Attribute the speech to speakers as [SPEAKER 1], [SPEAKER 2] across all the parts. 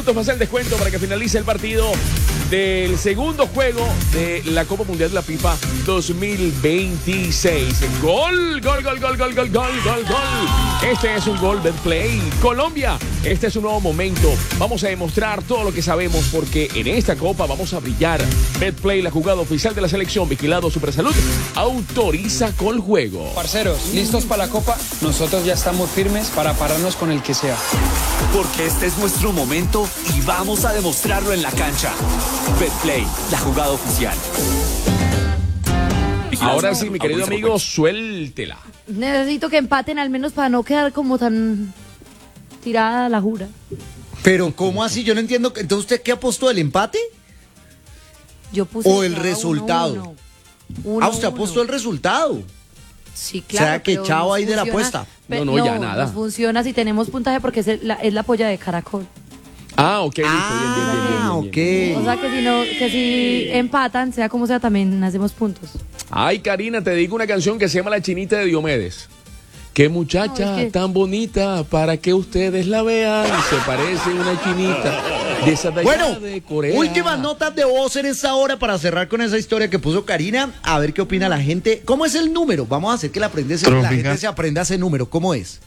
[SPEAKER 1] minutos más el descuento para que finalice el partido del segundo juego de la Copa Mundial de la FIFA 2026. Gol, gol, gol, gol, gol, gol, gol, gol, gol. Este es un gol Betplay. Colombia, este es un nuevo momento. Vamos a demostrar todo lo que sabemos porque en esta Copa vamos a brillar. Betplay, la jugada oficial de la selección, vigilado Supersalud, autoriza con juego.
[SPEAKER 2] Parceros, ¿listos para la Copa? Nosotros ya estamos firmes para pararnos con el que sea.
[SPEAKER 3] Porque este es nuestro momento y vamos a demostrarlo en la cancha. Betplay, la jugada oficial.
[SPEAKER 1] Ahora sí, mi querido amigo, suéltela.
[SPEAKER 4] Necesito que empaten al menos para no quedar como tan tirada la jura.
[SPEAKER 5] Pero ¿cómo así? Yo no entiendo. Entonces, ¿usted qué apostó? ¿El empate?
[SPEAKER 4] Yo puse
[SPEAKER 5] ¿O el resultado? ¿Usted apostó el resultado?
[SPEAKER 4] Sí, claro.
[SPEAKER 5] O sea, que
[SPEAKER 4] pero
[SPEAKER 5] chao ahí de la
[SPEAKER 4] funciona.
[SPEAKER 5] apuesta.
[SPEAKER 1] No, ya nada.
[SPEAKER 4] No funciona si tenemos puntaje porque es la polla de caracol.
[SPEAKER 1] Ah, ok, listo, bien.
[SPEAKER 5] Ok.
[SPEAKER 4] O sea que si empatan, sea como sea, también hacemos puntos.
[SPEAKER 1] Ay, Karina, te digo una canción que se llama La Chinita de Diomedes. Qué muchacha
[SPEAKER 4] No, es que...
[SPEAKER 1] tan bonita para que ustedes la vean. Se parece a una chinita de esa de allá de Corea.
[SPEAKER 5] Últimas notas de voz en esta hora para cerrar con esa historia que puso Karina. A ver qué opina la gente. ¿Cómo es el número? Vamos a hacer que la gente se aprenda ese número. ¿Cómo es?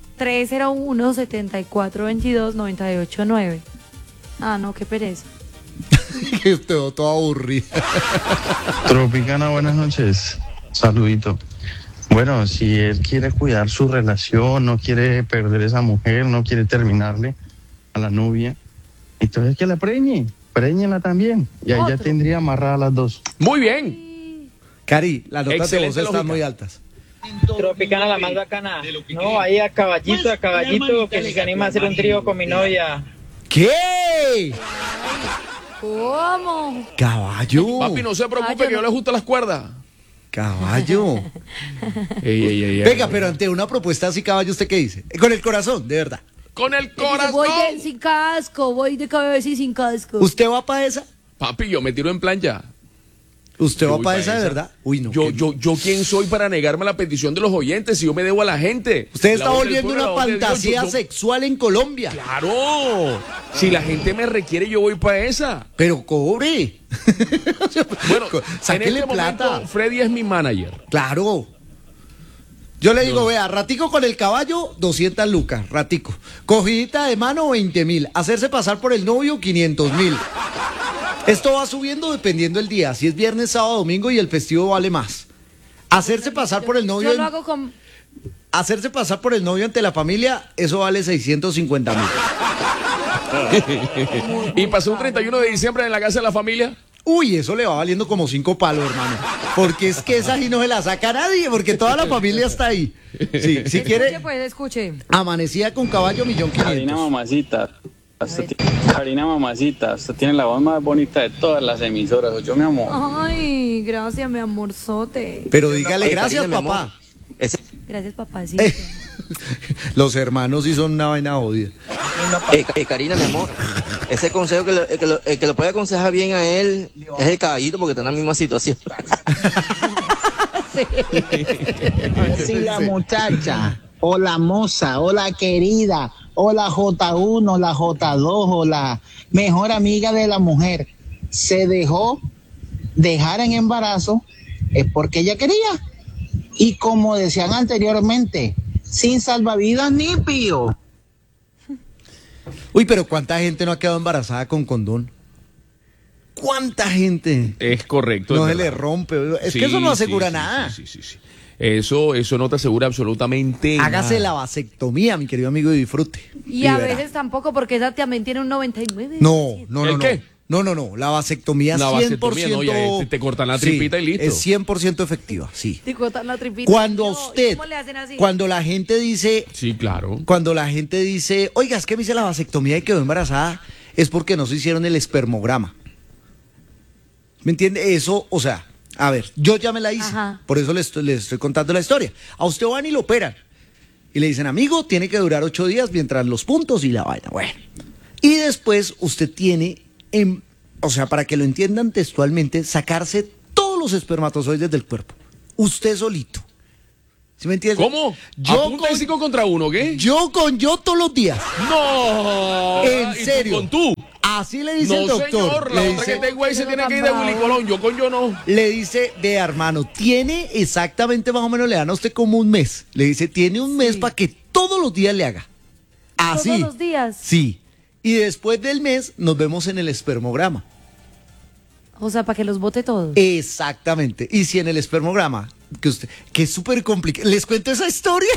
[SPEAKER 4] 301-7422-989. Ah, no, qué pereza.
[SPEAKER 5] Estoy todo aburrido.
[SPEAKER 6] Tropicana, buenas noches. Saludito. Bueno, si él quiere cuidar su relación, no quiere perder esa mujer, no quiere terminarle a la novia, entonces que la preñela también. Y ahí ya tendría amarradas las dos.
[SPEAKER 1] Muy bien.
[SPEAKER 5] Cari, las notas de voz
[SPEAKER 1] Excelente
[SPEAKER 5] están
[SPEAKER 1] lógica.
[SPEAKER 5] muy altas.
[SPEAKER 7] Tropicana la más bacana. No, ahí a caballito, que si se anima a hacer un trío con mi novia.
[SPEAKER 5] ¿Qué?
[SPEAKER 4] ¿Cómo?
[SPEAKER 5] Caballo.
[SPEAKER 1] Papi, no se preocupe que yo le ajusto las cuerdas.
[SPEAKER 5] Caballo.
[SPEAKER 1] Ey.
[SPEAKER 5] Venga, pero ante una propuesta así, caballo, ¿usted qué dice? Con el corazón, de verdad.
[SPEAKER 1] Con el corazón.
[SPEAKER 4] Sin casco, voy de cabeza y sin casco.
[SPEAKER 5] ¿Usted va para esa?
[SPEAKER 1] Papi, yo me tiro en plan ya.
[SPEAKER 5] ¿Usted
[SPEAKER 1] Yo
[SPEAKER 5] va
[SPEAKER 1] voy
[SPEAKER 5] para
[SPEAKER 1] pa'
[SPEAKER 5] esa de
[SPEAKER 1] esa.
[SPEAKER 5] verdad? Uy, no.
[SPEAKER 1] Yo quién soy para negarme la petición de los oyentes si yo me debo a la gente.
[SPEAKER 5] Usted
[SPEAKER 1] La
[SPEAKER 5] está
[SPEAKER 1] voz del
[SPEAKER 5] volviendo
[SPEAKER 1] pueblo,
[SPEAKER 5] una
[SPEAKER 1] la voz de Dios,
[SPEAKER 5] fantasía sexual en Colombia.
[SPEAKER 1] Claro. Si la gente me requiere, yo voy para esa.
[SPEAKER 5] Pero cobre.
[SPEAKER 1] Bueno,
[SPEAKER 5] sáquele
[SPEAKER 1] en este
[SPEAKER 5] plata.
[SPEAKER 1] momento, Freddy es mi manager.
[SPEAKER 5] Claro. Yo le digo, vea, ratico con el caballo, 200 lucas, ratico. Cogidita de mano, 20.000. Hacerse pasar por el novio, 500.000. Esto va subiendo dependiendo del día. Si es viernes, sábado, domingo y el festivo vale más. Hacerse pasar por el novio.
[SPEAKER 4] Yo lo hago con...
[SPEAKER 5] Hacerse pasar por el novio ante la familia, eso vale 650.000.
[SPEAKER 1] Y pasó un 31 de diciembre en la casa de la familia.
[SPEAKER 5] Uy, eso le va valiendo como 5 palos, hermano. Porque es que esa ahí no se la saca nadie, porque toda la familia está ahí. Sí, si quiere,
[SPEAKER 4] Escuche.
[SPEAKER 5] amanecida con caballo, 1.500.000.
[SPEAKER 8] Karina mamacita, usted tiene la voz más bonita de todas las emisoras. Yo, mi amor.
[SPEAKER 4] Ay, gracias, mi amorzote.
[SPEAKER 5] Pero dígale gracias,
[SPEAKER 9] Karina, mi
[SPEAKER 5] papá.
[SPEAKER 4] Gracias, papá. Sí.
[SPEAKER 5] Los hermanos sí son una vaina jodida.
[SPEAKER 9] Karina, mi amor, ese consejo el que lo puede aconsejar bien a él es el caballito porque está en la misma situación.
[SPEAKER 10] Sí, la muchacha, o la moza, o la querida, o la J1, la J2, o la mejor amiga de la mujer se dejó dejar en embarazo, es porque ella quería. Y como decían anteriormente, sin salvavidas ni pío.
[SPEAKER 5] Uy, pero ¿cuánta gente no ha quedado embarazada con condón? ¿Cuánta gente?
[SPEAKER 1] Es correcto.
[SPEAKER 5] No
[SPEAKER 1] es
[SPEAKER 5] se le
[SPEAKER 1] verdad.
[SPEAKER 5] rompe. Es
[SPEAKER 1] Sí,
[SPEAKER 5] que eso no asegura
[SPEAKER 1] sí,
[SPEAKER 5] nada.
[SPEAKER 1] Sí. Eso no te asegura absolutamente
[SPEAKER 5] Hágase
[SPEAKER 1] nada.
[SPEAKER 5] la vasectomía, mi querido amigo, y disfrute.
[SPEAKER 4] Y a
[SPEAKER 5] verá.
[SPEAKER 4] veces tampoco, porque esa también tiene un 99%.
[SPEAKER 5] No.
[SPEAKER 1] ¿Qué?
[SPEAKER 5] No. La vasectomía
[SPEAKER 1] La
[SPEAKER 5] 100%.
[SPEAKER 1] vasectomía, no, ya te cortan la tripita y listo.
[SPEAKER 5] Es 100% efectiva, sí.
[SPEAKER 4] Te cortan la tripita.
[SPEAKER 5] Cuando
[SPEAKER 4] No,
[SPEAKER 5] usted,
[SPEAKER 4] ¿cómo le hacen así?
[SPEAKER 5] cuando la gente dice,
[SPEAKER 1] Sí, claro.
[SPEAKER 5] oiga, es que me hice la vasectomía y quedó embarazada, es porque no se hicieron el espermograma. ¿Me entiende? Eso, o sea, a ver, yo ya me la hice,
[SPEAKER 4] Ajá.
[SPEAKER 5] por eso le estoy contando la historia. A usted van y lo operan. Y le dicen, amigo, tiene que durar 8 días mientras los puntos y la vaina. Bueno. Y después usted tiene, o sea, para que lo entiendan textualmente, sacarse todos los espermatozoides del cuerpo. Usted solito. ¿Sí me entiende?
[SPEAKER 1] ¿Cómo?
[SPEAKER 5] Yo
[SPEAKER 1] ¿A punta de
[SPEAKER 5] con-
[SPEAKER 1] 5 contra 1, qué?
[SPEAKER 5] Yo todos los días.
[SPEAKER 1] ¡No!
[SPEAKER 5] En
[SPEAKER 1] ¿Y tú
[SPEAKER 5] serio.
[SPEAKER 1] con tú?
[SPEAKER 5] Así le dice el
[SPEAKER 1] No,
[SPEAKER 5] doctor.
[SPEAKER 1] señor, la
[SPEAKER 5] Le
[SPEAKER 1] otra
[SPEAKER 5] dice-
[SPEAKER 1] que tengo ahí se tiene que ir de Willy Colón. Yo no.
[SPEAKER 5] Le dice, vea hermano, tiene exactamente más o menos, le dan a usted como un mes. Le dice, tiene un mes para que todos los días le haga. Así.
[SPEAKER 4] Todos los días.
[SPEAKER 5] Sí. Y después del mes nos vemos en el espermograma.
[SPEAKER 4] O sea, para que los bote todos.
[SPEAKER 5] Exactamente. Y si en el espermograma, que es súper complicado. ¿Les cuento esa historia?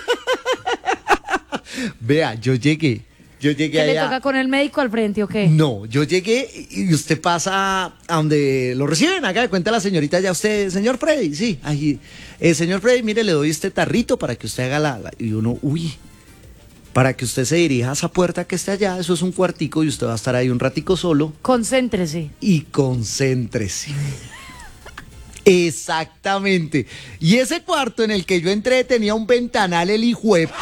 [SPEAKER 5] Vea, yo llegué
[SPEAKER 4] ¿Qué le
[SPEAKER 5] allá.
[SPEAKER 4] toca con el médico al frente o qué?
[SPEAKER 5] No, yo llegué y usted pasa a donde lo reciben. Haga de cuenta la señorita, ya usted, señor Freddy, sí. Ahí, señor Freddy, mire, le doy este tarrito para que usted haga y uno, para que usted se dirija a esa puerta que está allá, eso es un cuartico y usted va a estar ahí un ratico solo.
[SPEAKER 4] Concéntrese.
[SPEAKER 5] Y concéntrese. Exactamente. Y ese cuarto en el que yo entré tenía un ventanal el hijo de...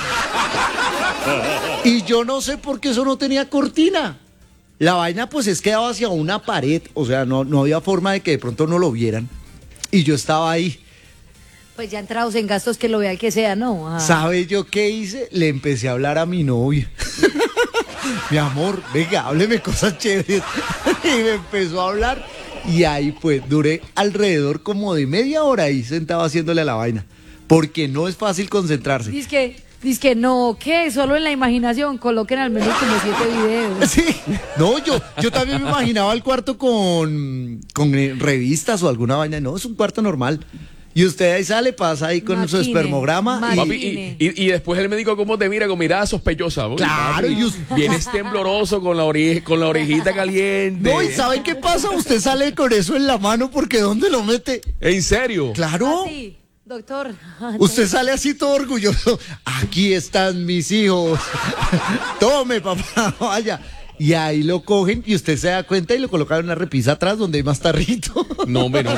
[SPEAKER 5] Y yo no sé por qué eso no tenía cortina. La vaina pues es que daba hacia una pared, o sea, no había forma de que de pronto no lo vieran. Y yo estaba ahí.
[SPEAKER 4] Pues ya entrados en gastos que lo vea el que sea, ¿no? Ah.
[SPEAKER 5] ¿Sabe yo qué hice? Le empecé a hablar a mi novia. Mi amor, venga, hábleme cosas chéveres. Y me empezó a hablar. Y ahí pues duré alrededor como de media hora ahí sentado haciéndole a la vaina. Porque no es fácil concentrarse.
[SPEAKER 4] Dice que no, ¿qué? Solo en la imaginación coloquen al menos como 7 videos.
[SPEAKER 5] Sí, no, yo también me imaginaba el cuarto con revistas o alguna vaina. No, es un cuarto normal. Y usted ahí sale, pasa ahí con su espermograma.
[SPEAKER 1] Papi, y después el médico cómo te mira con mirada sospechosa. Uy,
[SPEAKER 5] Claro,
[SPEAKER 1] papi,
[SPEAKER 5] y
[SPEAKER 1] vienes tembloroso con la orejita caliente.
[SPEAKER 5] No, ¿y saben qué pasa? Usted sale con eso en la mano porque ¿dónde lo mete?
[SPEAKER 1] ¿En serio?
[SPEAKER 5] Claro.
[SPEAKER 4] Sí, doctor.
[SPEAKER 5] Usted sale así todo orgulloso. Aquí están mis hijos. Tome, papá, vaya. Y ahí lo cogen y usted se da cuenta y lo colocan en una repisa atrás donde hay más tarrito.
[SPEAKER 1] No.
[SPEAKER 4] Entonces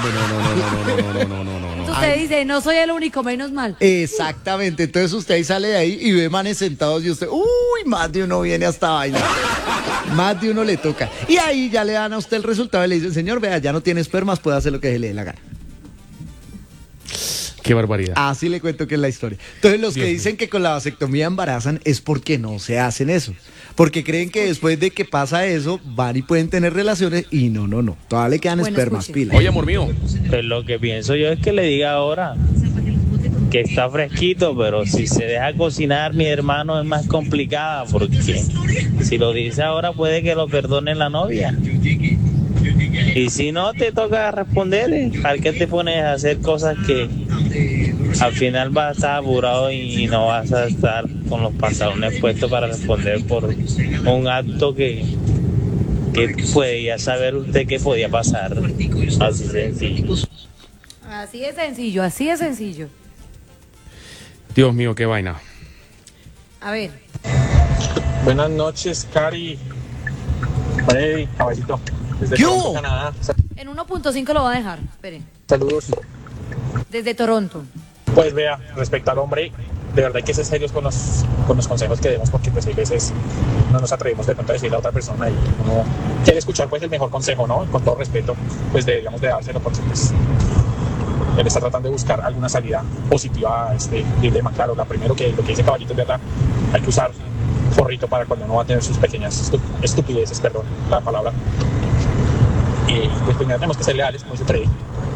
[SPEAKER 4] usted dice, no soy el único, menos mal.
[SPEAKER 5] Exactamente. Entonces usted ahí sale de ahí y ve manes sentados y usted, más de uno viene a esta vaina. Más de uno le toca. Y ahí ya le dan a usted el resultado y le dicen, señor, vea, ya no tiene espermas, puede hacer lo que se le dé la gana.
[SPEAKER 1] Qué barbaridad.
[SPEAKER 5] Así le cuento que es la historia. Entonces los
[SPEAKER 1] Dios
[SPEAKER 5] que dicen que con la vasectomía embarazan es porque no se hacen eso. Porque creen que después de que pasa eso, van y pueden tener relaciones y no. Todavía le quedan espermas, pila.
[SPEAKER 1] Oye, amor mío.
[SPEAKER 11] Pues lo que pienso yo es que le diga ahora que está fresquito, pero si se deja cocinar, mi hermano, es más complicada, porque si lo dice ahora puede que lo perdone la novia. Y si no, te toca responder. ¿Al qué te pones a hacer cosas que al final vas a estar apurado y no vas a estar con los pantalones puestos para responder por un acto que podía saber usted que podía pasar? Así sencillo.
[SPEAKER 4] Así de sencillo.
[SPEAKER 1] Dios mío, qué vaina.
[SPEAKER 4] A ver.
[SPEAKER 12] Buenas noches, Cari. Freddy, caballito. Desde Toronto, Canadá.
[SPEAKER 4] En 1.5 lo va a dejar. Espere.
[SPEAKER 12] Saludos.
[SPEAKER 4] Desde Toronto.
[SPEAKER 12] Pues vea, respecto al hombre, de verdad hay que ser serios con los consejos que demos, porque pues hay veces no nos atrevemos de pronto a decirle a otra persona y uno quiere escuchar pues el mejor consejo, ¿no? Con todo respeto, pues deberíamos de dárselo, porque pues él está tratando de buscar alguna salida positiva a este dilema. Claro, lo que dice Caballito es verdad, hay que usar forrito para cuando uno va a tener sus pequeñas estupideces, perdón la palabra. Y pues primero tenemos que ser leales, como dice Freddy.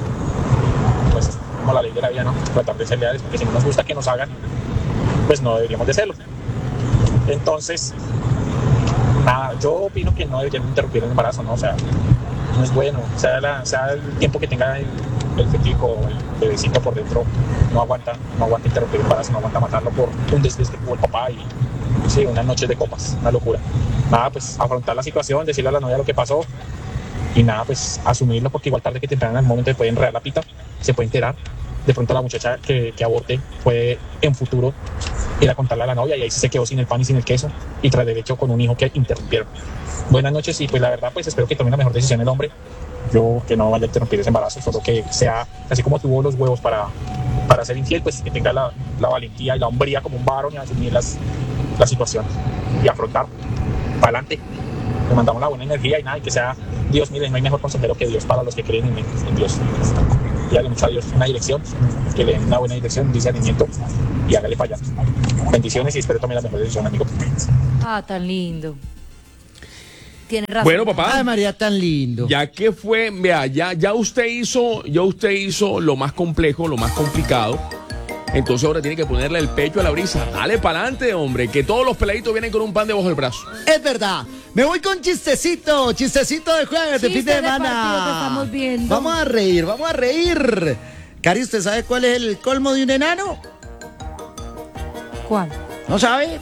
[SPEAKER 12] Pues como la ley de la vida, ¿no? Tratar de ser leales, porque si no nos gusta que nos hagan, pues no deberíamos de serlo. Entonces, nada, yo opino que no deberían interrumpir el embarazo, ¿no? O sea, no es bueno. Sea el tiempo que tenga el fetico, el bebecito por dentro, no aguanta interrumpir el embarazo, no aguanta matarlo por un desliz que tuvo el papá y sí, unas noches de copas, una locura. Nada, pues afrontar la situación, decirle a la novia lo que pasó y nada, pues asumirlo, porque igual tarde que temprano en el momento de puede enredar la pita, se puede enterar. De pronto la muchacha que aborte puede en futuro ir a contarle a la novia y ahí se quedó sin el pan y sin el queso y tras derecho con un hijo que interrumpieron. Buenas noches y pues la verdad pues espero que tome la mejor decisión el hombre. Yo que no vaya a interrumpir ese embarazo, solo que sea así como tuvo los huevos para ser infiel, pues que tenga la valentía y la hombría como un varón y asumir la situación y afrontar para adelante. Le mandamos la buena energía y nada, y que sea Dios. Mire, no hay mejor consejero que Dios para los que creen en Dios. Y hágale mucho a Dios una dirección, que le den una buena dirección, un discernimiento y hágale para allá. Bendiciones y espero tome la mejor decisión, amigo.
[SPEAKER 4] Ah, tan lindo. Tiene razón.
[SPEAKER 1] Bueno, papá.
[SPEAKER 5] Ay, María, tan lindo.
[SPEAKER 1] Ya que fue, vea, ya usted hizo lo más complejo, lo más complicado. Entonces ahora tiene que ponerle el pecho a la brisa. Dale para adelante, hombre, que todos los peladitos vienen con un pan debajo del brazo.
[SPEAKER 5] Es verdad. Me voy con chistecito de jueves, de fin de semana.
[SPEAKER 4] partido que estamos viendo.
[SPEAKER 5] Vamos a reír. Cari, ¿usted sabe cuál es el colmo de un enano?
[SPEAKER 4] ¿Cuál?
[SPEAKER 5] ¿No sabe?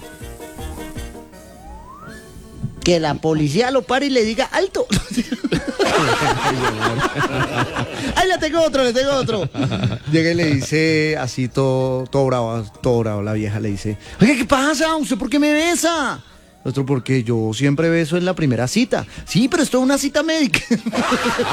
[SPEAKER 5] Que la policía lo pare y le diga alto. Ahí le tengo otro. Llega y le dice así todo bravo, la vieja le dice, oye, ¿qué pasa? ¿Usted por qué me besa? Otro, porque yo siempre beso en la primera cita. Sí, pero esto es una cita médica.